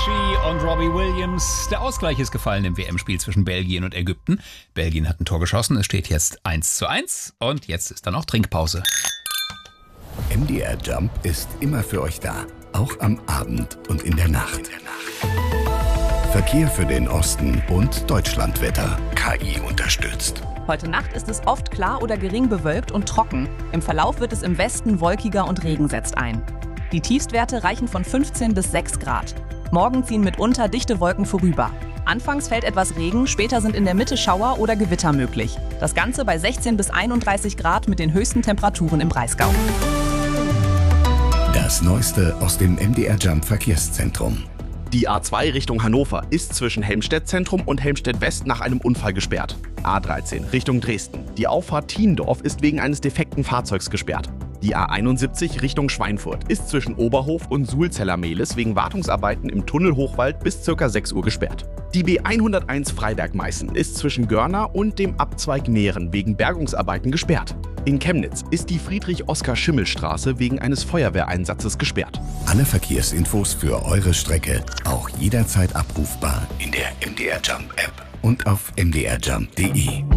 Avicii und Robbie Williams. Der Ausgleich ist gefallen im WM-Spiel zwischen Belgien und Ägypten. Belgien hat ein Tor geschossen, es steht jetzt 1:1 und jetzt ist dann auch Trinkpause. MDR Jump ist immer für euch da, auch am Abend und in der Nacht. Verkehr für den Osten und Deutschlandwetter. KI unterstützt. Heute Nacht ist es oft klar oder gering bewölkt und trocken. Im Verlauf wird es im Westen wolkiger und Regen setzt ein. Die Tiefstwerte reichen von 15 bis 6 Grad. Morgen ziehen mitunter dichte Wolken vorüber. Anfangs fällt etwas Regen, später sind in der Mitte Schauer oder Gewitter möglich. Das Ganze bei 16 bis 31 Grad mit den höchsten Temperaturen im Breisgau. Das Neueste aus dem MDR Jump Verkehrszentrum. Die A2 Richtung Hannover ist zwischen Helmstedt Zentrum und Helmstedt West nach einem Unfall gesperrt. A13 Richtung Dresden. Die Auffahrt Thiendorf ist wegen eines defekten Fahrzeugs gesperrt. Die A71 Richtung Schweinfurt ist zwischen Oberhof und Sulzeller-Mehlis wegen Wartungsarbeiten im Tunnel Hochwald bis ca. 6 Uhr gesperrt. Die B101 Freiberg-Meißen ist zwischen Görner und dem Abzweig Mähren wegen Bergungsarbeiten gesperrt. In Chemnitz ist die Friedrich-Oskar-Schimmel-Straße wegen eines Feuerwehreinsatzes gesperrt. Alle Verkehrsinfos für eure Strecke auch jederzeit abrufbar in der MDR Jump App und auf mdrjump.de.